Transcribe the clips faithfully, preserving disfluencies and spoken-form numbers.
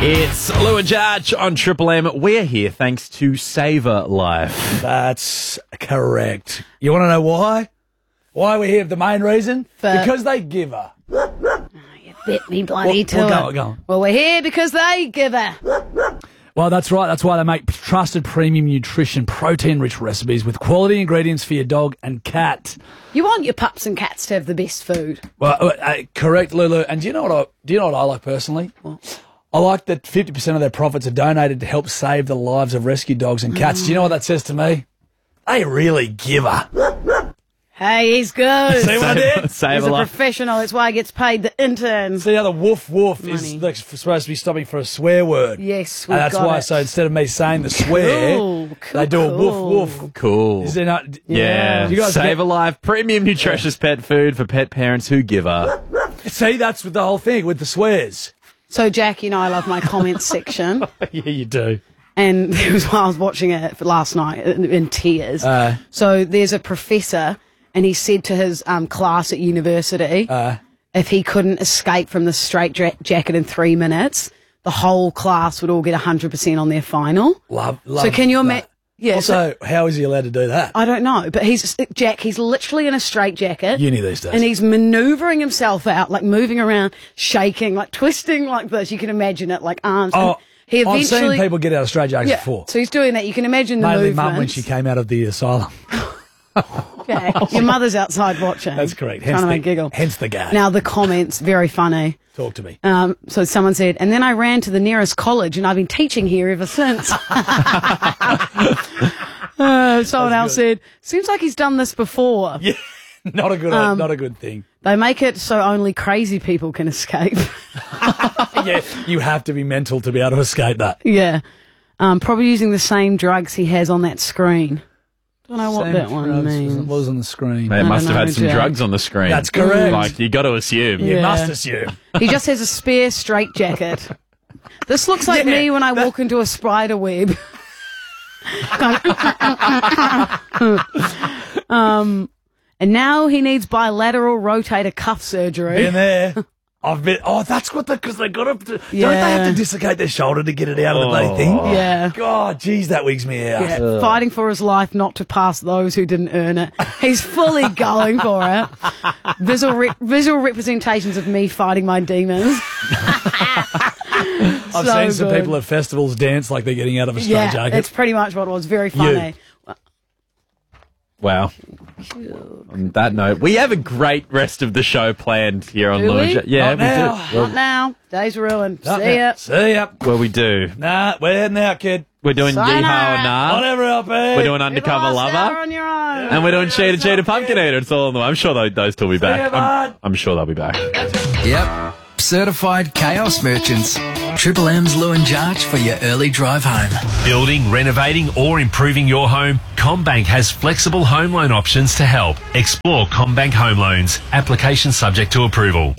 It's Lou and Judge on Triple M. We're here thanks to Saver Life. That's correct. You want to know why? Why we're here? The main reason? For- because they give her. Oh, you bit me bloody Well, to well, it. go on, go on. Well, we're here because they give her. Well, that's right. That's why they make trusted premium nutrition, protein-rich recipes with quality ingredients for your dog and cat. You want your pups and cats to have the best food. Well, uh, uh, correct, Lulu. And do you know what I do? You know what I like personally? What? I like that fifty percent of their profits are donated to help save the lives of rescue dogs and cats. Do you know what that says to me? They really give her. Hey, he's good. See what I did? He's Saver a Life. professional. That's why he gets paid the interns. See how the woof woof is Money. like, supposed to be stopping for a swear word. Yes, And we've that's got why. it. So instead of me saying the swear, Cool, cool, they do a cool. woof woof. Cool. Is there not? Yeah. You guys Saver get- Life, premium nutritious pet food for pet parents who give her. See, that's with the whole thing with the swears. So, Jackie and I love my comments section. Yeah, you do. And it was while I was watching it last night in, in tears. Uh. So there's a professor, and he said to his um, class at university, Uh. if he couldn't escape from the straight ja- jacket in three minutes, the whole class would all get one hundred percent on their final. Love, love. So can you that. imagine? Yeah. so- Also, how is he allowed to do that? I don't know, but he's Jack. He's literally in a straight jacket. Uni these days. And he's manoeuvring himself out, like moving around, shaking, like twisting like this. You can imagine it, like arms. Oh, And he I've eventually, seen people get out of straight jackets yeah. before. So he's doing that. You can imagine the Mainly movements. mum when she came out of the asylum. Okay. Your mother's outside watching. That's correct. Trying Hence to the, make giggle. Hence the gag. Now the comments, very funny. Talk to me. Um, so someone said, and then I ran to the nearest college, and I've been teaching here ever since. uh, someone else said, seems like he's done this before. Yeah, not a good, Um, not a good thing. They make it so only crazy people can escape. Yeah, you have to be mental to be able to escape that. Yeah. Um, probably using the same drugs he has on that screen. Don't know what Same that one drugs means. was- was on the screen. They I must don't have know, had some Jack. drugs on the screen. That's correct. Like, you got to assume. You Yeah. must assume. He just has a spare straight jacket. This looks like Yeah, me when I that- walk into a spider web. um, and now he needs bilateral rotator cuff surgery. Been there. I've been. Oh, that's what the because they got to. Don't they Yeah. have to dislocate their shoulder to get it out of the bloody Oh. thing? Yeah. God, geez, that wigs me out. Yeah, fighting for his life not to pass those who didn't earn it. He's fully going for it. Visual, re- visual representations of me fighting my demons. I've So seen some good. people at festivals dance like they're getting out of a straight Yeah, jacket. that's pretty much what it was. Very funny. Wow. On that note, we have a great rest of the show planned here on Do Lou and we? Judge. Yeah, Not we now. do. Not now. Day's ruined. Not See now. ya. See ya. Well, we do. Nah, we're heading out, kid. We're doing Yeehaw Sayonara. or Nah. Whatever, L P. We're doing Live Undercover a lifestyle Lover. on your own. And we're doing Cheetah Cheetah Pumpkin Eater. It's all in the I'm sure those, those two will be back. ya, I'm, bud. I'm sure they'll be back. Yep. Certified Chaos Merchants. Triple M's Lou and Jarch for your early drive home. Building, renovating or improving your home? CommBank has flexible home loan options to help. Explore CommBank Home Loans. Application subject to approval.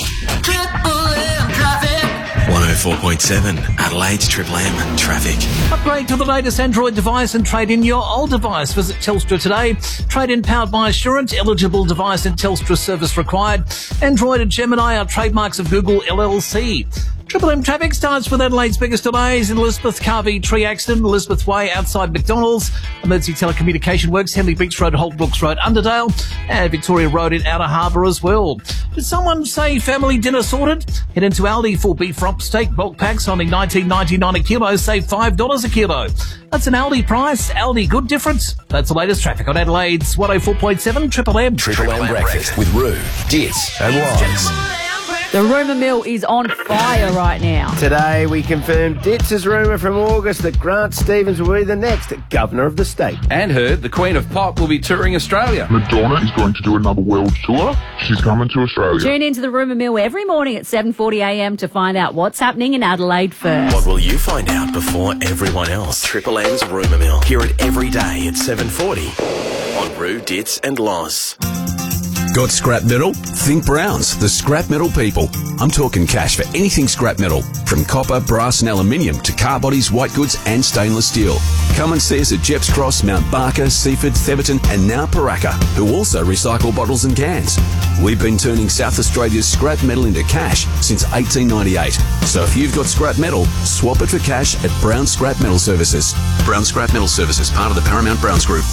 one oh four point seven Adelaide's Triple M Traffic. Upgrade to the latest Android device and trade in your old device. Visit Telstra today. Trade in powered by Assurance. Eligible device and Telstra service required. Android and Gemini are trademarks of Google L L C. Triple M traffic starts with Adelaide's biggest delays in Elizabeth Carvey tree accident, Elizabeth Way outside McDonald's, emergency telecommunication works, Henley Beach Road, Holtbrooks Road, Underdale, and Victoria Road in Outer Harbour as well. Did someone say family dinner sorted? Head into Aldi for beef rump steak bulk packs, only nineteen ninety-nine a kilo, save five dollars a kilo. That's an Aldi price. Aldi, good difference. That's the latest traffic on Adelaide's one oh four point seven Triple M. Triple M Breakfast with Roo, Dits and Loz. The rumour mill is on fire right now. Today we confirmed Dits' rumour from August that Grant Stevens will be the next Governor of the state. And heard the Queen of Pop will be touring Australia. Madonna is going to do another world tour. She's coming to Australia. Tune into the rumour mill every morning at seven forty a m to find out what's happening in Adelaide first. What will you find out before everyone else? Triple M's Rumour Mill. Hear it every day at seven forty on Roo, Dits and Loz. Got scrap metal? Think Browns, the scrap metal people. I'm talking cash for anything scrap metal, from copper, brass and aluminium to car bodies, white goods and stainless steel. Come and see us at Jeps Cross, Mount Barker, Seaford, Theberton and now Paraka, who also recycle bottles and cans. We've been turning South Australia's scrap metal into cash since eighteen ninety-eight. So if you've got scrap metal, swap it for cash at Brown Scrap Metal Services. Brown Scrap Metal Services, part of the Paramount Browns Group.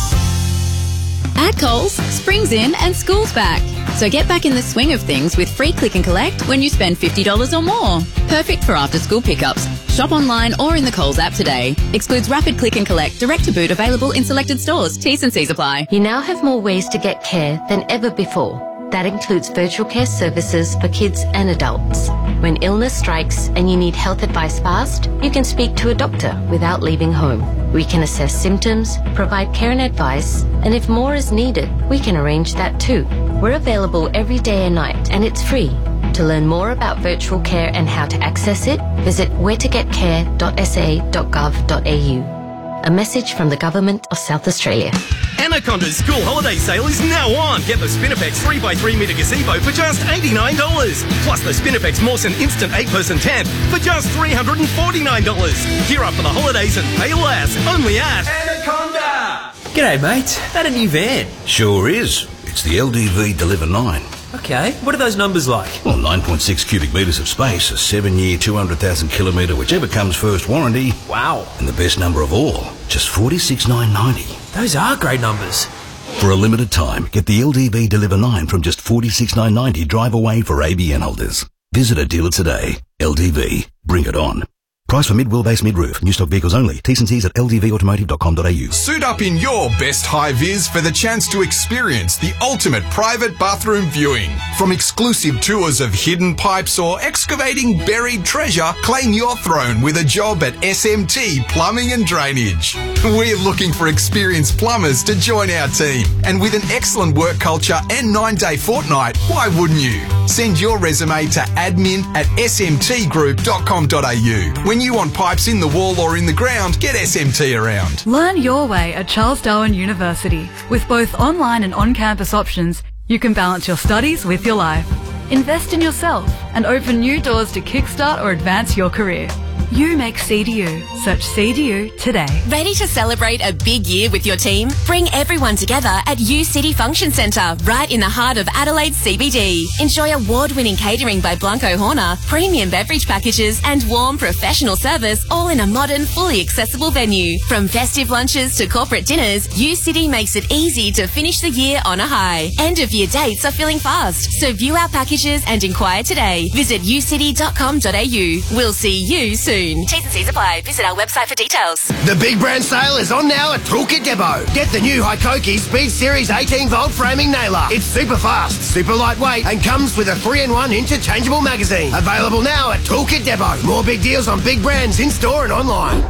At Coles, spring's in and school's back. So get back in the swing of things with free click and collect when you spend fifty dollars or more. Perfect for after-school pickups. Shop online or in the Coles app today. Excludes rapid click and collect, direct to boot, available in selected stores. T's and C's apply. You now have more ways to get care than ever before. That includes virtual care services for kids and adults. When illness strikes and you need health advice fast, you can speak to a doctor without leaving home. We can assess symptoms, provide care and advice, and if more is needed, we can arrange that too. We're available every day and night, and it's free. To learn more about virtual care and how to access it, visit where to get care dot s a dot gov dot a u. A message from the Government of South Australia. Anaconda's school holiday sale is now on. Get the Spinifex three by three metre gazebo for just eighty-nine dollars. Plus the Spinifex Mawson Instant eight person tent for just three hundred forty-nine dollars. Gear up for the holidays and pay less. Only at Anaconda. G'day, mate. That a new van? Sure is. It's the L D V Deliver nine. Okay, what are those numbers like? Well, nine point six cubic metres of space, a seven-year, two hundred thousand kilometre, whichever comes first warranty. Wow. And the best number of all, just forty-six thousand nine hundred ninety. Those are great numbers. For a limited time, get the L D V Deliver nine from just forty-six thousand nine hundred ninety drive away for A B N holders. Visit a dealer today. L D V. Bring it on. Price for mid-wheelbase, mid-roof. New stock vehicles only. T's and C's at l d v automotive dot com dot a u. Suit up in your best high-vis for the chance to experience the ultimate private bathroom viewing. From exclusive tours of hidden pipes or excavating buried treasure, claim your throne with a job at S M T Plumbing and Drainage. We're looking for experienced plumbers to join our team. And with an excellent work culture and nine-day fortnight, why wouldn't you? Send your resume to admin at s m t group dot com dot a u. When you want pipes in the wall or in the ground, get S M T around. Learn your way at Charles Darwin University. With both online and on-campus options, you can balance your studies with your life. Invest in yourself and open new doors to kickstart or advance your career. You make C D U. Search C D U today. Ready to celebrate a big year with your team? Bring everyone together at U City Function Centre, right in the heart of Adelaide C B D. Enjoy award-winning catering by Blanco Horner, premium beverage packages and warm professional service, all in a modern, fully accessible venue. From festive lunches to corporate dinners, U City makes it easy to finish the year on a high. End-of-year dates are filling fast, so view our packages and inquire today. Visit u city dot com dot a u. We'll see you soon. T's and C's apply. Visit our website for details. The big brand sale is on now at Toolkit Depot. Get the new Hikoki Speed Series eighteen volt framing nailer. It's super fast, super lightweight, and comes with a three in one interchangeable magazine. Available now at Toolkit Depot. More big deals on big brands in store and online.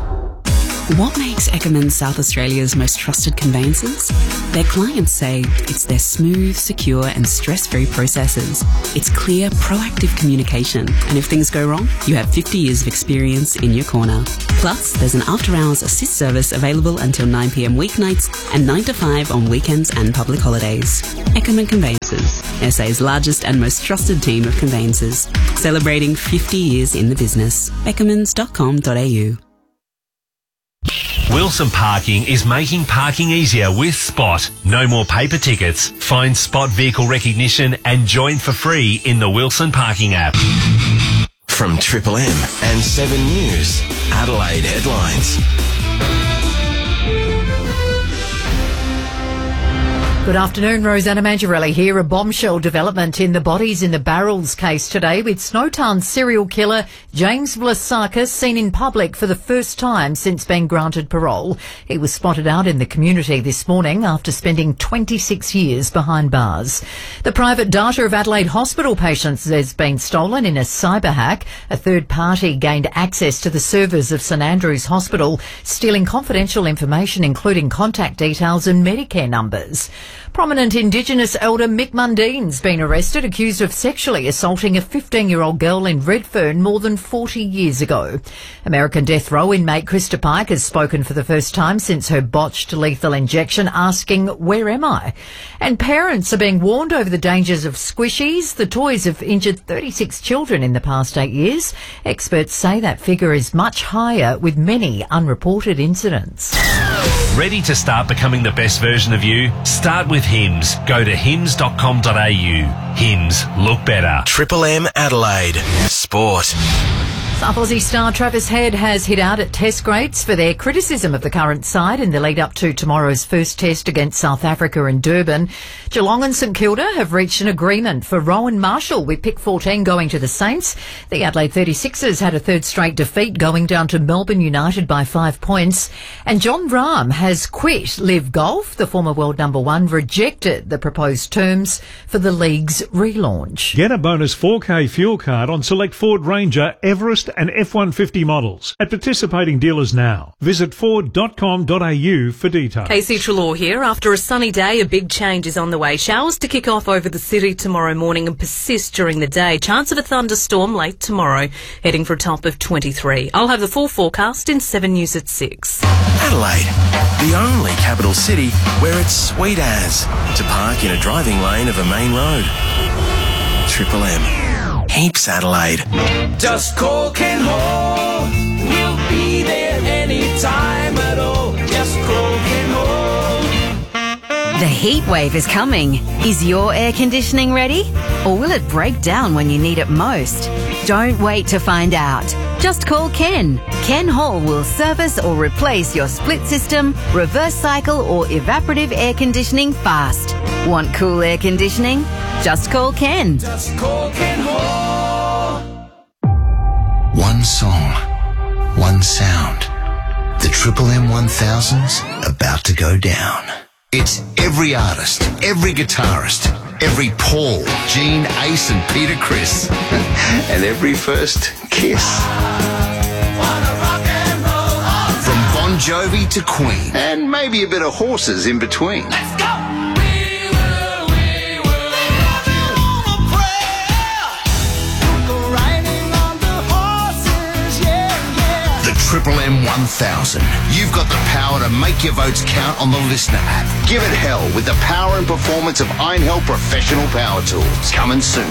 What makes Eckermans South Australia's most trusted conveyancers? Their clients say it's their smooth, secure and stress-free processes. It's clear, proactive communication, and if things go wrong, you have fifty years of experience in your corner. Plus, there's an after-hours assist service available until nine p m weeknights and nine to five on weekends and public holidays. Eckerman Conveyancers, S A's largest and most trusted team of conveyancers, celebrating fifty years in the business. eckermans dot com dot a u. Wilson Parking is making parking easier with Spot. No more paper tickets. Find Spot vehicle recognition and join for free in the Wilson Parking app. From Triple M and seven News, Adelaide headlines. Good afternoon, Rosanna Mangiarelli here. A bombshell development in the bodies in the barrels case today, with Snowtown serial killer James Vlasakis seen in public for the first time since being granted parole. He was spotted out in the community this morning after spending twenty-six years behind bars. The private data of Adelaide hospital patients has been stolen in a cyber hack. A third party gained access to the servers of St Andrew's Hospital, stealing confidential information including contact details and Medicare numbers. Prominent Indigenous elder Mick Mundine's been arrested, accused of sexually assaulting a fifteen-year-old girl in Redfern more than forty years ago. American death row inmate Krista Pike has spoken for the first time since her botched lethal injection, asking, "Where am I?" And parents are being warned over the dangers of squishies. The toys have injured thirty-six children in the past eight years. Experts say that figure is much higher, with many unreported incidents. Ready to start becoming the best version of you? Start with Hims. Go to hims dot com dot a u. Hims. Look better. Triple M Adelaide. Sport. South Aussie star Travis Head has hit out at test greats for their criticism of the current side in the lead up to tomorrow's first test against South Africa in Durban. Geelong and St Kilda have reached an agreement for Rowan Marshall, with pick fourteen going to the Saints. The Adelaide thirty-sixers had a third straight defeat, going down to Melbourne United by five points. And John Rahm has quit Live Golf. The former world number one rejected the proposed terms for the league's relaunch. Get a bonus four K fuel card on select Ford Ranger, Everest and F one fifty models at participating dealers now. Visit ford dot com dot a u for details. Casey Trelaw here. After a sunny day, a big change is on the way. Showers to kick off over the city tomorrow morning and persist during the day. Chance of a thunderstorm late tomorrow, heading for a top of twenty-three. I'll have the full forecast in seven News at six. Adelaide, the only capital city where it's sweet as to park in a driving lane of a main road. Triple M. Heaps Adelaide. Just call Ken Hall. We'll be there anytime at all. Just call Ken Hall. The heat wave is coming. Is your air conditioning ready? Or will it break down when you need it most? Don't wait to find out. Just call Ken. Ken Hall will service or replace your split system, reverse cycle or evaporative air conditioning fast. Want cool air conditioning? Just call Ken. Just call Ken Hall. One song, one sound. The Triple M one thousand's about to go down. It's every artist, every guitarist, every Paul, Gene, Ace and Peter Criss. And every first kiss. From Bon Jovi to Queen. And maybe a bit of horses in between. Let's go! Triple M one thousand. You've got the power to make your votes count on the Listener app. Give it hell with the power and performance of Iron Hell Professional Power Tools. Coming soon.